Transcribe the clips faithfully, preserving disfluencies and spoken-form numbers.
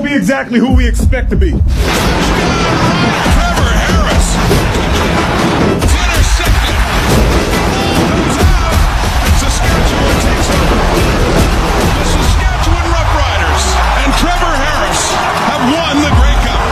be exactly who we expect to be. Trevor Harris finished second. Comes out, and Saskatchewan takes over. The Saskatchewan Roughriders and Trevor Harris have won the Grey Cup.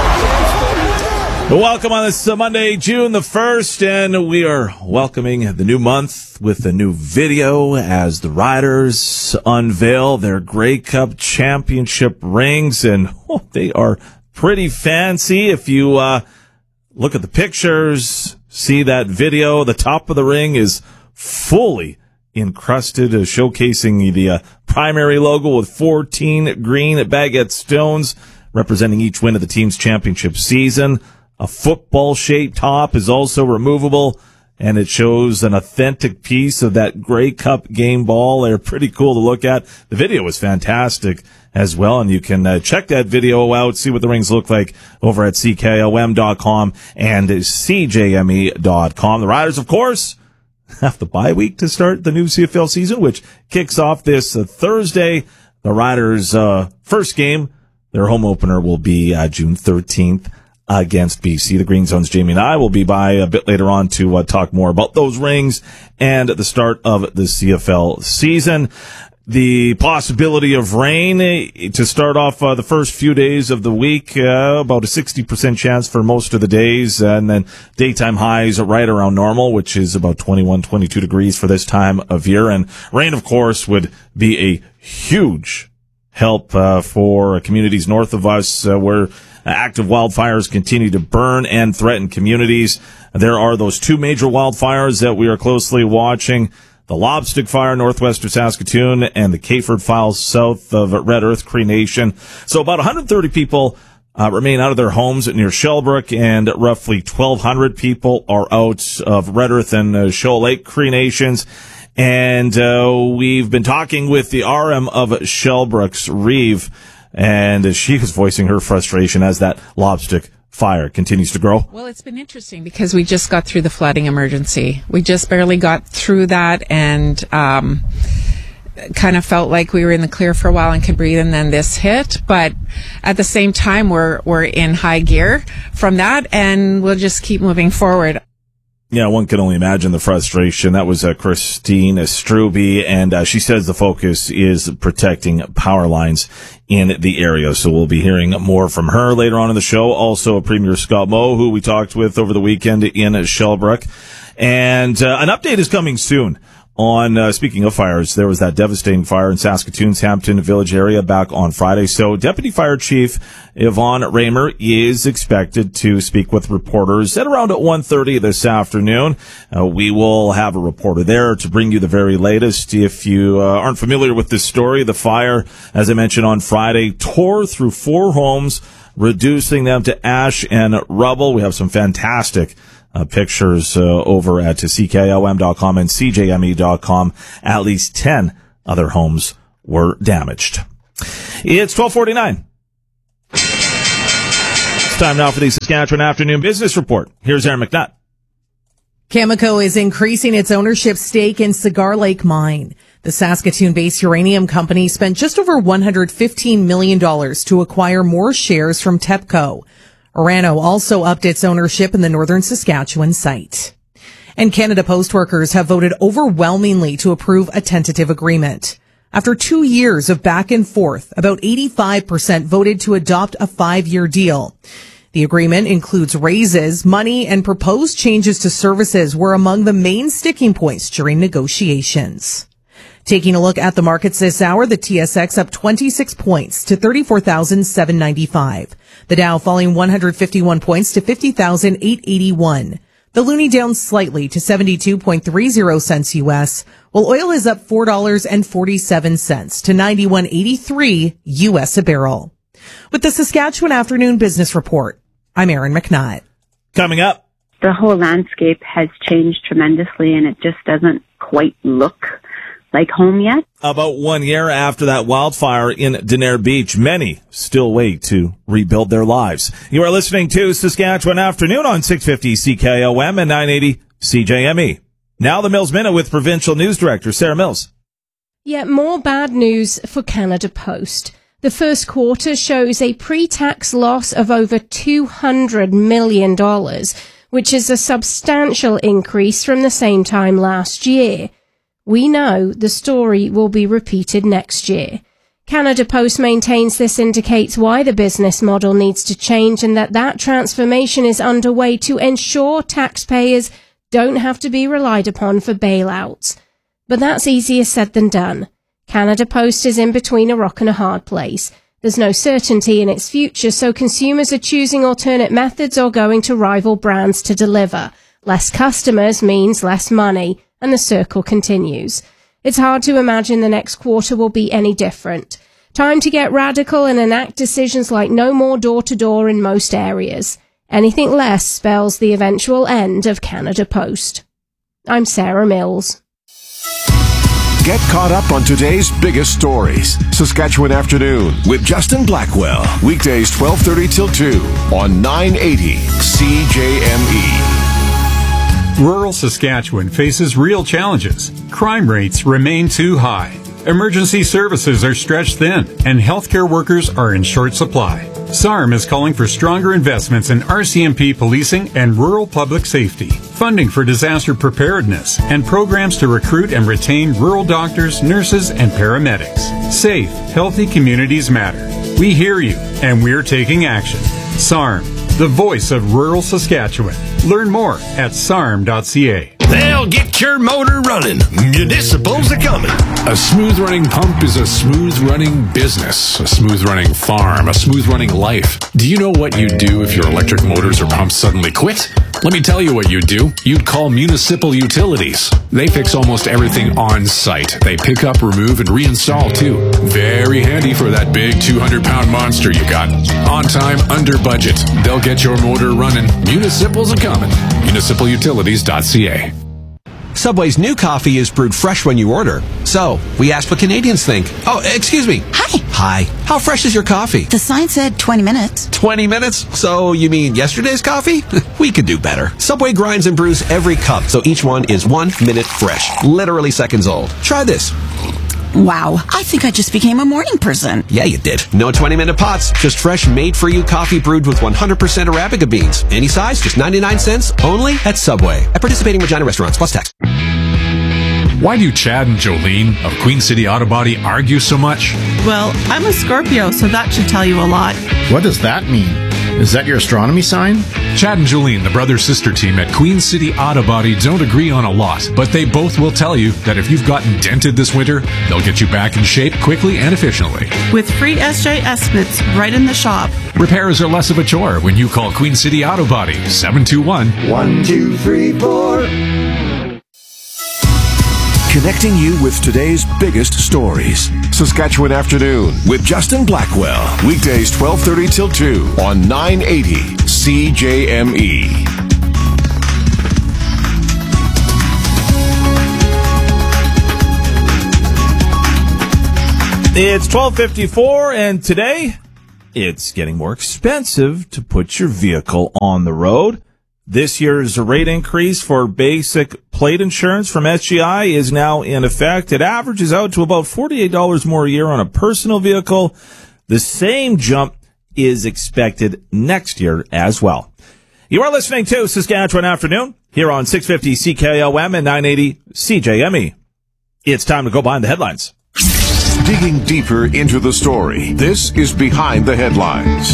Welcome on this uh, Monday, June the first, and we are welcoming the new month with a new video as the Riders unveil their Grey Cup championship rings, and oh, they are pretty fancy. If you uh, look at the pictures, see that video, the top of the ring is fully encrusted, uh, showcasing the uh, primary logo with fourteen green baguette stones representing each win of the team's championship season. A football-shaped top is also removable, and it shows an authentic piece of that Grey Cup game ball. They're pretty cool to look at. The video is fantastic as well, and you can uh, check that video out, see what the rings look like over at C K O M dot com and C J M E dot com. The Riders, of course, have the bye week to start the new C F L season, which kicks off this uh, Thursday. The Riders' uh, first game, their home opener, will be uh, June thirteenth. Against B C. The Green Zone's Jamie and I will be by a bit later on to uh, talk more about those rings and the start of the C F L season. The possibility of rain eh, to start off uh, the first few days of the week, uh, about a sixty percent chance for most of the days, and then daytime highs right around normal, which is about twenty-one, twenty-two degrees for this time of year. And rain, of course, would be a huge help uh, for communities north of us uh, where active wildfires continue to burn and threaten communities. There are those two major wildfires that we are closely watching, the Lobstick Fire northwest of Saskatoon and the Cayford Fire south of Red Earth Cree Nation. So about one hundred thirty people uh, remain out of their homes near Shellbrook, and roughly twelve hundred people are out of Red Earth and uh, Shoal Lake Cree Nations. And uh, we've been talking with the R M of Shellbrook's, Reeve, and she was voicing her frustration as that Lobstick fire continues to grow. Well, it's been interesting because we just got through the flooding emergency. We just barely got through that, and um, kind of felt like we were in the clear for a while and could breathe, and then this hit. But at the same time, we're we're in high gear from that, and we'll just keep moving forward. Yeah, one can only imagine the frustration. That was uh, Christine Struby, and uh, she says the focus is protecting power lines in the area. So we'll be hearing more from her later on in the show. Also, Premier Scott Moe, who we talked with over the weekend in Shellbrook. And uh, an update is coming soon on, uh, speaking of fires, there was that devastating fire in Saskatoon's Hampton Village area back on Friday. So Deputy Fire Chief Yvonne Raymer is expected to speak with reporters at around at one thirty this afternoon. Uh, we will have a reporter there to bring you the very latest. If you uh, aren't familiar with this story, the fire, as I mentioned on Friday, tore through four homes, reducing them to ash and rubble. We have some fantastic Uh, pictures uh, over at C K O M dot com and C J M E dot com. At least ten other homes were damaged. It's twelve forty-nine. It's time now for the Saskatchewan Afternoon Business Report. Here's Aaron McNutt. Cameco is increasing its ownership stake in Cigar Lake Mine. The Saskatoon-based uranium company spent just over one hundred fifteen million dollars to acquire more shares from TEPCO. Orano also upped its ownership in the northern Saskatchewan site. And Canada Post workers have voted overwhelmingly to approve a tentative agreement. After two years of back and forth, about eighty-five percent voted to adopt a five-year deal. The agreement includes raises, money, and proposed changes to services were among the main sticking points during negotiations. Taking a look at the markets this hour, the T S X up twenty-six points to thirty-four thousand seven hundred ninety-five. The Dow falling one hundred fifty-one points to fifty thousand eight hundred eighty-one. The Loonie down slightly to seventy-two point three zero cents U S, while oil is up four dollars and forty-seven cents to ninety-one eighty-three U S a barrel. With the Saskatchewan Afternoon Business Report, I'm Aaron McNutt. Coming up, the whole landscape has changed tremendously, and it just doesn't quite look like home yet. About one year after that wildfire in Danair Beach, many still wait to rebuild their lives. You are listening to Saskatchewan Afternoon on six fifty C K O M and nine eighty C J M E. Now the Mills Minute with Provincial News Director Sarah Mills. Yet more bad news for Canada Post. The first quarter shows a pre-tax loss of over two hundred million dollars, which is a substantial increase from the same time last year. We know the story will be repeated next year. Canada Post maintains this indicates why the business model needs to change and that that transformation is underway to ensure taxpayers don't have to be relied upon for bailouts. But that's easier said than done. Canada Post is in between a rock and a hard place. There's no certainty in its future, so consumers are choosing alternate methods or going to rival brands to deliver. Less customers means less money, and the circle continues. It's hard to imagine the next quarter will be any different. Time to get radical and enact decisions like no more door-to-door in most areas. Anything less spells the eventual end of Canada Post. I'm Sarah Mills. Get caught up on today's biggest stories. Saskatchewan Afternoon with Justin Blackwell. Weekdays twelve thirty till two on nine eighty C J M E. Rural Saskatchewan faces real challenges. Crime rates remain too high. Emergency services are stretched thin, and healthcare workers are in short supply. S A R M is calling for stronger investments in R C M P policing and rural public safety, funding for disaster preparedness, and programs to recruit and retain rural doctors, nurses, and paramedics. Safe, healthy communities matter. We hear you, and we're taking action. S A R M, the voice of rural Saskatchewan. Learn more at S A R M dot C A. They'll get your motor running. Municipals are coming. A smooth-running pump is a smooth-running business, a smooth-running farm, a smooth-running life. Do you know what you'd do if your electric motors or pumps suddenly quit? Let me tell you what you'd do. You'd call Municipal Utilities. They fix almost everything on site. They pick up, remove, and reinstall, too. Very handy for that big two hundred pound monster you got. On time, under budget. They'll get your motor running. Municipals are coming. Municipal Utilities dot C A. Subway's new coffee is brewed fresh when you order. So, we asked what Canadians think. Oh, excuse me. Hi. Hi. How fresh is your coffee? The sign said twenty minutes. twenty minutes? So, you mean yesterday's coffee? We could do better. Subway grinds and brews every cup, so each one is one minute fresh. Literally seconds old. Try this. Wow, I think I just became a morning person. Yeah, you did. No twenty minute pots, just fresh, made-for-you coffee brewed with one hundred percent Arabica beans. Any size, just ninety-nine cents, only at Subway. At participating Regina restaurants, plus tax. Why do Chad and Jolene of Queen City Auto Body argue so much? Well, I'm a Scorpio, so that should tell you a lot. What does that mean? Is that your astronomy sign? Chad and Jolene, the brother-sister team at Queen City Auto Body, don't agree on a lot, but they both will tell you that if you've gotten dented this winter, they'll get you back in shape quickly and efficiently. With free S J estimates right in the shop. Repairs are less of a chore when you call Queen City Auto Body, seven two one, one two three four. Connecting you with today's biggest stories. Saskatchewan Afternoon with Justin Blackwell. Weekdays twelve thirty till two on nine eighty C J M E. It's twelve fifty-four, and today it's getting more expensive to put your vehicle on the road. This year's rate increase for basic plate insurance from S G I is now in effect. It averages out to about forty-eight dollars more a year on a personal vehicle. The same jump is expected next year as well. You are listening to Saskatchewan Afternoon here on six fifty C K O M and nine eighty C J M E. It's time to go behind the headlines. Digging deeper into the story, this is Behind the Headlines.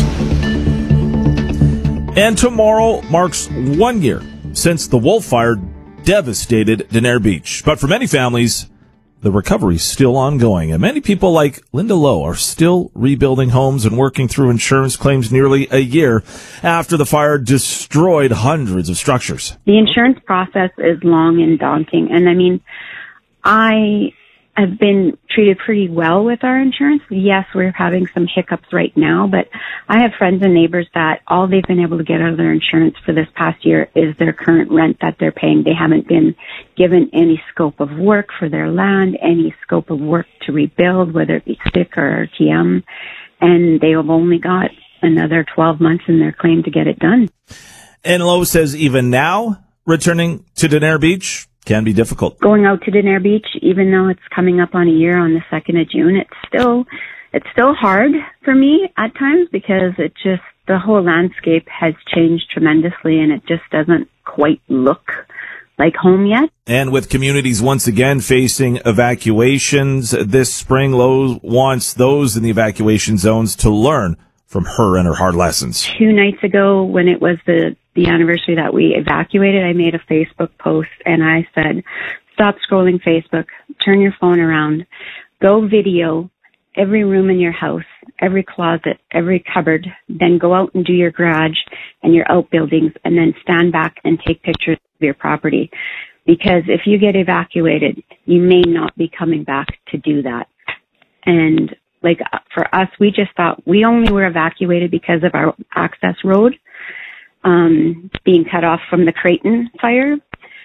And tomorrow marks one year since the Wolf Fire devastated Denair Beach. But for many families, the recovery is still ongoing. And many people like Linda Lowe are still rebuilding homes and working through insurance claims nearly a year after the fire destroyed hundreds of structures. The insurance process is long and daunting. And I mean, I have been treated pretty well with our insurance. Yes, we're having some hiccups right now, but I have friends and neighbors that all they've been able to get out of their insurance for this past year is their current rent that they're paying. They haven't been given any scope of work for their land, any scope of work to rebuild, whether it be stick or R T M, and they have only got another twelve months in their claim to get it done. And Lowe says even now, returning to Denair Beach can be difficult. Going out to Denair Beach, even though it's coming up on a year on the second of June, it's still it's still hard for me at times because it just, the whole landscape has changed tremendously and it just doesn't quite look like home yet. And with communities once again facing evacuations this spring, Lowe wants those in the evacuation zones to learn from her and her hard lessons. Two nights ago, when it was the, the anniversary that we evacuated, I made a Facebook post and I said, stop scrolling Facebook, turn your phone around, go video every room in your house, every closet, every cupboard, then go out and do your garage and your outbuildings, and then stand back and take pictures of your property. Because if you get evacuated, you may not be coming back to do that. And like for us, we just thought we only were evacuated because of our access road um, being cut off from the Creighton fire.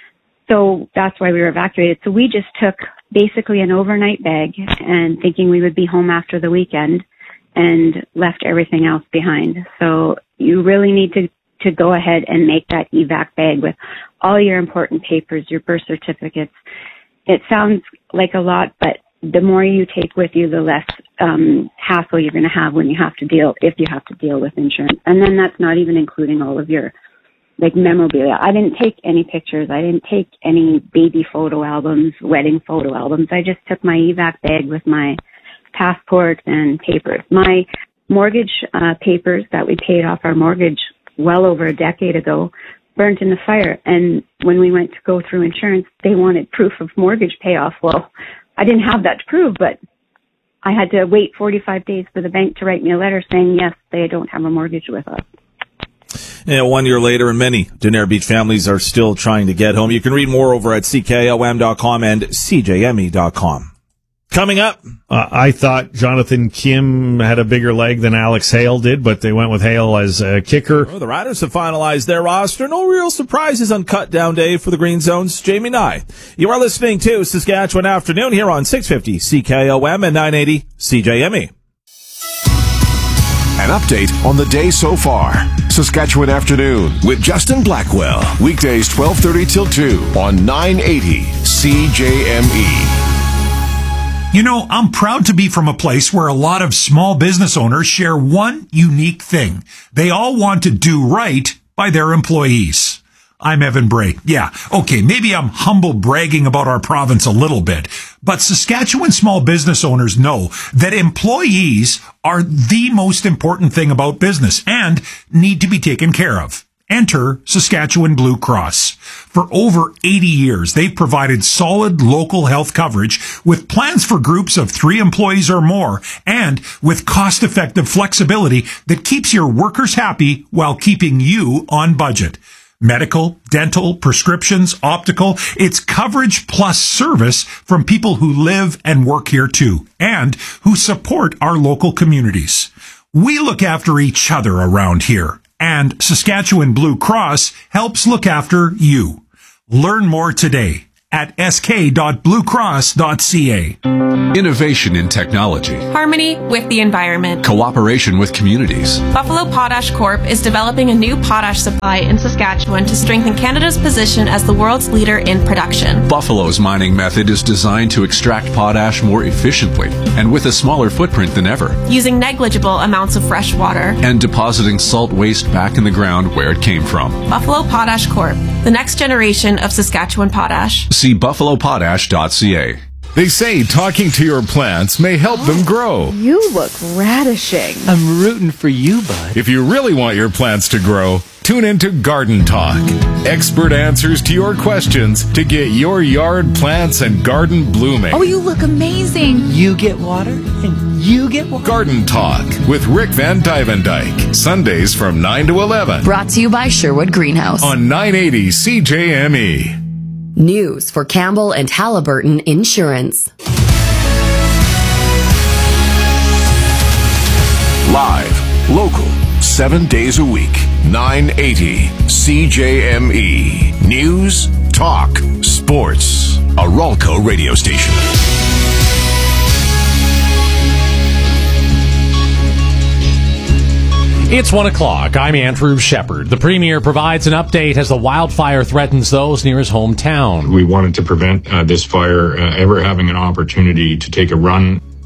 So that's why we were evacuated. So we just took basically an overnight bag and thinking we would be home after the weekend and left everything else behind. So you really need to, to go ahead and make that evac bag with all your important papers, your birth certificates. It sounds like a lot, but the more you take with you, the less um, hassle you're going to have when you have to deal, if you have to deal with insurance. And then that's not even including all of your like memorabilia. I didn't take any pictures. I didn't take any baby photo albums, wedding photo albums. I just took my evac bag with my passport and papers. My mortgage uh, papers that we paid off our mortgage well over a decade ago burnt in the fire. And when we went to go through insurance, they wanted proof of mortgage payoff. Well, I didn't have that to prove, but I had to wait forty-five days for the bank to write me a letter saying, yes, they don't have a mortgage with us. And one year later, and many Denair Beach families are still trying to get home. You can read more over at C K O M dot com and C J M E dot com. Coming up. Uh, I thought Jonathan Kim had a bigger leg than Alex Hale did, but they went with Hale as a kicker. Oh, the Riders have finalized their roster. No real surprises on cut down day for the Green Zone's Jamie Nye. You are listening to Saskatchewan Afternoon here on six fifty C K O M and nine eighty C J M E. An update on the day so far. Saskatchewan Afternoon with Justin Blackwell. Weekdays twelve thirty till two on nine eighty C J M E. You know, I'm proud to be from a place where a lot of small business owners share one unique thing. They all want to do right by their employees. I'm Evan Bray. Yeah, okay, maybe I'm humble bragging about our province a little bit, but Saskatchewan small business owners know that employees are the most important thing about business and need to be taken care of. Enter Saskatchewan Blue Cross. For over eighty years, they've provided solid local health coverage with plans for groups of three employees or more and with cost-effective flexibility that keeps your workers happy while keeping you on budget. Medical, dental, prescriptions, optical, it's coverage plus service from people who live and work here too and who support our local communities. We look after each other around here. And Saskatchewan Blue Cross helps look after you. Learn more today at s k dot blue cross dot c a. Innovation in technology. Harmony with the environment. Cooperation with communities. Buffalo Potash Corp is developing a new potash supply in Saskatchewan to strengthen Canada's position as the world's leader in production. Buffalo's mining method is designed to extract potash more efficiently and with a smaller footprint than ever. Using negligible amounts of fresh water. And depositing salt waste back in the ground where it came from. Buffalo Potash Corp, the next generation of Saskatchewan potash. See buffalo potash dot c a. They say talking to your plants may help them grow. You look radishing. I'm rooting for you, bud. If you really want your plants to grow, tune into Garden Talk. Expert answers to your questions to get your yard plants and garden blooming. Oh, you look amazing. You get water and you get water. Garden Talk with Rick Van Dyvendijk. Sundays from nine to eleven. Brought to you by Sherwood Greenhouse. On nine eighty C J M E. News for Campbell and Halliburton Insurance. Live, local, seven days a week. nine eighty C J M E. News, talk, sports. A Ralco radio station. It's one o'clock. I'm Andrew Shepard. The Premier provides an update as the wildfire threatens those near his hometown. We wanted to prevent uh, this fire uh, ever having an opportunity to take a run.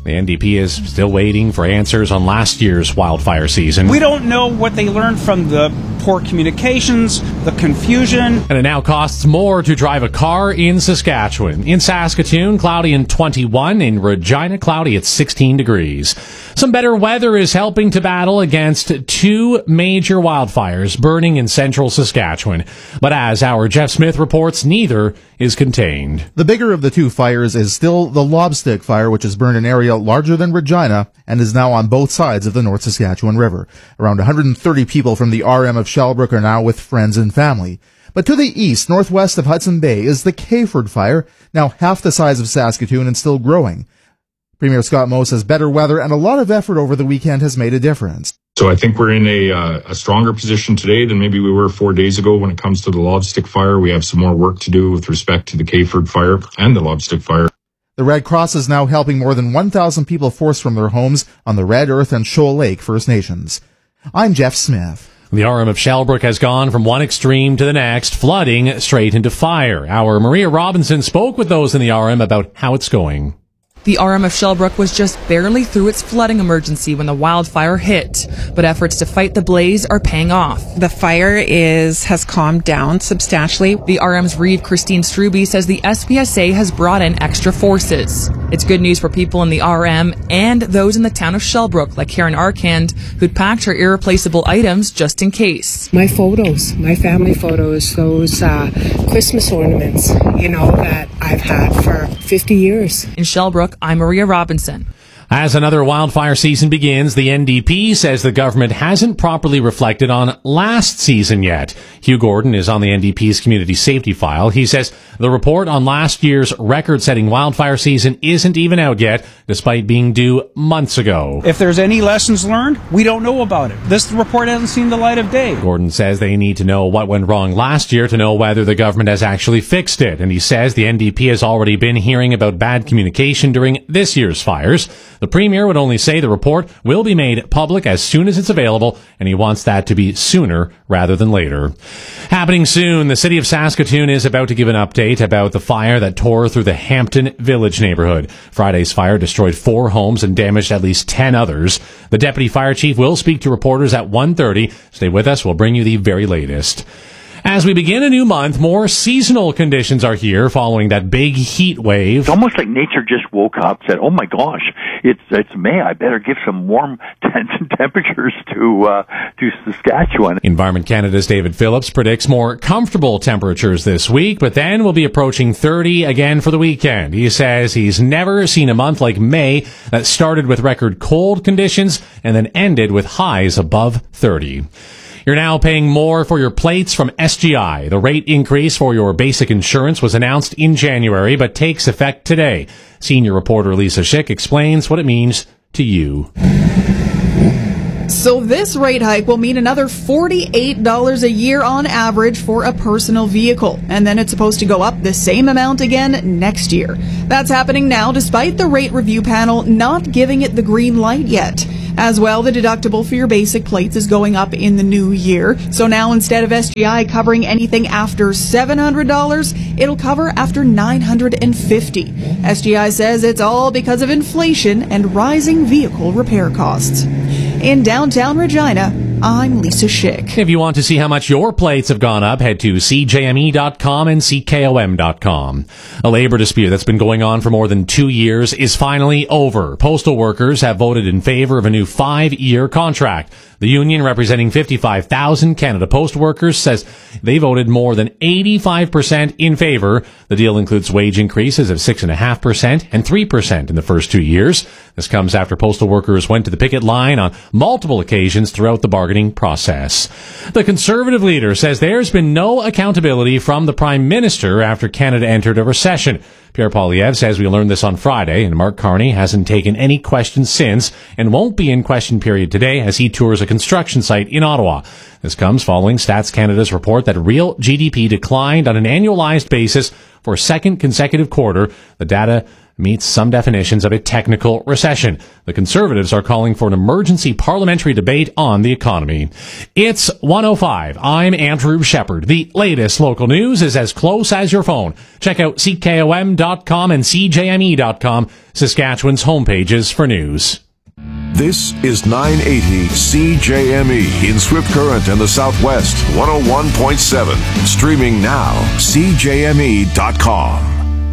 The N D P is still waiting for answers on last year's wildfire season. We don't know what they learned from the poor communications, the confusion. And it now costs more to drive a car in Saskatchewan. In Saskatoon, cloudy and twenty-one. In Regina, cloudy at sixteen degrees. Some better weather is helping to battle against two major wildfires burning in central Saskatchewan. But as our Jeff Smith reports, neither is contained. The bigger of the two fires is still the Lobstick fire, which has burned an area larger than Regina and is now on both sides of the North Saskatchewan River. Around one hundred thirty people from the R M of Shellbrook are now with friends and family. But to the east, northwest of Hudson Bay, is the Kayford fire, now half the size of Saskatoon and still growing. Premier Scott Moe says better weather and a lot of effort over the weekend has made a difference. So I think we're in a, uh, a stronger position today than maybe we were four days ago when it comes to the Lobstick fire. We have some more work to do with respect to the Kayford fire and the Lobstick fire. The Red Cross is now helping more than one thousand people forced from their homes on the Red Earth and Shoal Lake First Nations. I'm Jeff Smith. The R M of Shellbrook has gone from one extreme to the next, flooding straight into fire. Our Maria Robinson spoke with those in the R M about how it's going. The R M of Shellbrook was just barely through its flooding emergency when the wildfire hit, but efforts to fight the blaze are paying off. The fire is has calmed down substantially. The R M's Reeve Christine Struby says the S P S A has brought in extra forces. It's good news for people in the R M and those in the town of Shellbrook, like Karen Arkand, who'd packed her irreplaceable items just in case. My photos, my family photos, those uh, Christmas ornaments, you know, that I've had for fifty years. In Shellbrook, I'm Maria Robinson. As another wildfire season begins, the N D P says the government hasn't properly reflected on last season yet. Hugh Gordon is on the N D P's community safety file. He says the report on last year's record-setting wildfire season isn't even out yet, despite being due months ago. If there's any lessons learned, we don't know about it. This report hasn't seen the light of day. Gordon says they need to know what went wrong last year to know whether the government has actually fixed it. And he says the N D P has already been hearing about bad communication during this year's fires. The Premier would only say the report will be made public as soon as it's available, and he wants that to be sooner rather than later. Happening soon, the city of Saskatoon is about to give an update about the fire that tore through the Hampton Village neighborhood. Friday's fire destroyed four homes and damaged at least ten others. The deputy fire chief will speak to reporters at one thirty. Stay with us. We'll bring you the very latest. As we begin a new month, more seasonal conditions are here following that big heat wave. It's almost like nature just woke up, said, oh my gosh, it's it's May, I better give some warm temperatures to uh, to Saskatchewan. Environment Canada's David Phillips predicts more comfortable temperatures this week, but then we'll be approaching thirty again for the weekend. He says he's never seen a month like May that started with record cold conditions and then ended with highs above thirty. You're now paying more for your plates from S G I. The rate increase for your basic insurance was announced in January, but takes effect today. Senior reporter Lisa Schick explains what it means to you. So this rate hike will mean another forty-eight dollars a year on average for a personal vehicle. And then it's supposed to go up the same amount again next year. That's happening now despite the rate review panel not giving it the green light yet. As well, the deductible for your basic plates is going up in the new year. So now instead of S G I covering anything after seven hundred dollars, it'll cover after nine hundred fifty dollars. S G I says it's all because of inflation and rising vehicle repair costs. In downtown Regina, I'm Lisa Schick. If you want to see how much your plates have gone up, head to c j m e dot com and c k o m dot com. A labor dispute that's been going on for more than two years is finally over. Postal workers have voted in favor of a new five-year contract. The union, representing fifty-five thousand Canada Post workers, says they voted more than eighty-five percent in favor. The deal includes wage increases of six point five percent and three percent in the first two years. This comes after postal workers went to the picket line on multiple occasions throughout the bargaining process. The Conservative leader says there's been no accountability from the Prime Minister after Canada entered a recession. Pierre Poilievre says we learned this on Friday, and Mark Carney hasn't taken any questions since and won't be in question period today as he tours a construction site in Ottawa. This comes following Stats Canada's report that real G D P declined on an annualized basis for a second consecutive quarter. The data meets some definitions of a technical recession. The Conservatives are calling for an emergency parliamentary debate on the economy. It's one oh five. I'm Andrew Shepard. The latest local news is as close as your phone. Check out C K O M dot com and C J M E dot com, Saskatchewan's homepages for news. This is nine eighty C J M E in Swift Current and the Southwest, one oh one point seven. Streaming now, C J M E dot com.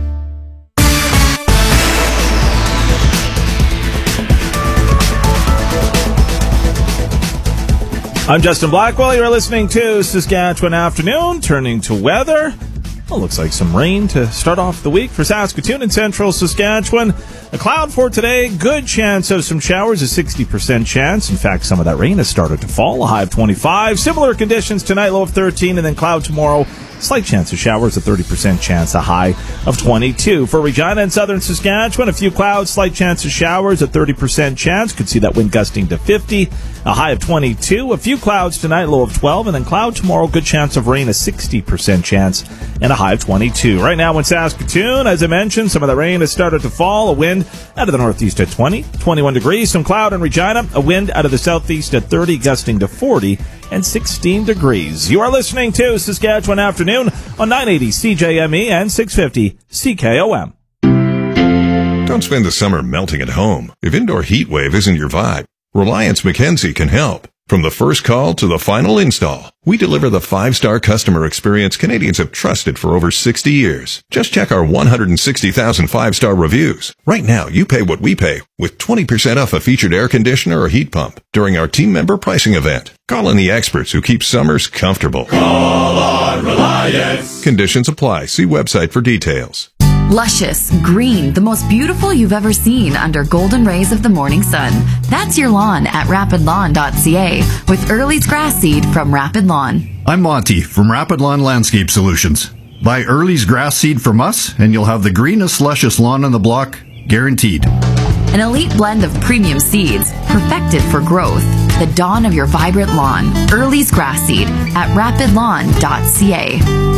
I'm Justin Blackwell. You're listening to Saskatchewan Afternoon. Turning to weather. Well, looks like some rain to start off the week for Saskatoon and central Saskatchewan. A cloud for today. Good chance of some showers, a sixty percent chance. In fact, some of that rain has started to fall. A high of twenty-five. Similar conditions tonight, low of thirteen, and then cloud tomorrow. Slight chance of showers, a thirty percent chance, a high of twenty-two. For Regina and southern Saskatchewan, a few clouds, slight chance of showers, a thirty percent chance. Could see that wind gusting to fifty, a high of twenty-two. A few clouds tonight, low of twelve, and then cloud tomorrow, good chance of rain, a sixty percent chance, and a high of twenty-two. Right now in Saskatoon, as I mentioned, some of the rain has started to fall. A wind out of the northeast at twenty, twenty-one degrees. Some cloud in Regina, a wind out of the southeast at thirty, gusting to forty, and sixteen degrees. You are listening to Saskatchewan Afternoon on nine eighty C J M E and six fifty C K O M. Don't spend the summer melting at home. If indoor heat wave isn't your vibe, Reliance Mackenzie can help. From the first call to the final install, we deliver the five-star customer experience Canadians have trusted for over sixty years. Just check our one hundred sixty thousand five-star reviews. Right now, you pay what we pay with twenty percent off a featured air conditioner or heat pump during our team member pricing event. Call in the experts who keep summers comfortable. Call on Reliance. Conditions apply. See website for details. Luscious, green, the most beautiful you've ever seen under golden rays of the morning sun. That's your lawn at rapid lawn dot c a with Early's grass seed from Rapid Lawn. I'm Monty from Rapid Lawn Landscape Solutions. Buy Early's grass seed from us and you'll have the greenest, luscious lawn on the block, guaranteed. An elite blend of premium seeds, perfected for growth. The dawn of your vibrant lawn. Early's grass seed at rapid lawn dot c a.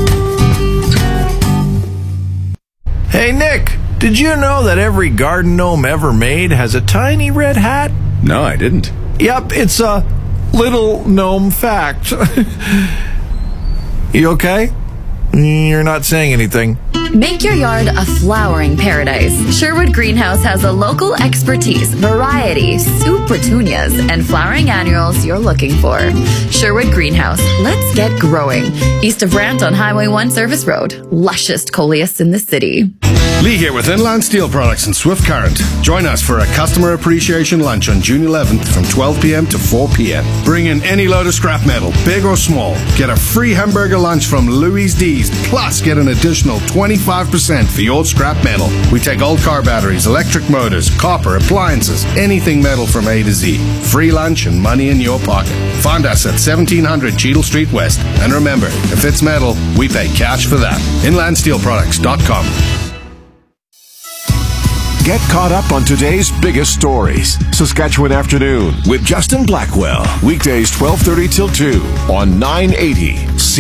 Hey, Nick, did you know that every garden gnome ever made has a tiny red hat? No, I didn't. Yep, it's a little gnome fact. You okay? You're not saying anything. Make your yard a flowering paradise. Sherwood Greenhouse has the local expertise, variety, supertunias, and flowering annuals you're looking for. Sherwood Greenhouse, let's get growing. East of Rant on Highway one Service Road. Luscious coleus in the city. Lee here with Inland Steel Products and Swift Current. Join us for a customer appreciation lunch on June eleventh from twelve p.m. to four p.m. Bring in any load of scrap metal, big or small. Get a free hamburger lunch from Louis D's, plus get an additional twenty-five percent for your scrap metal. We take old car batteries, electric motors, copper, appliances, anything metal from A to Z. Free lunch and money in your pocket. Find us at seventeen hundred Cheadle Street West. And remember, if it's metal, we pay cash for that. inland steel products dot com. Get caught up on today's biggest stories. Saskatchewan Afternoon with Justin Blackwell. Weekdays twelve thirty till two on nine eighty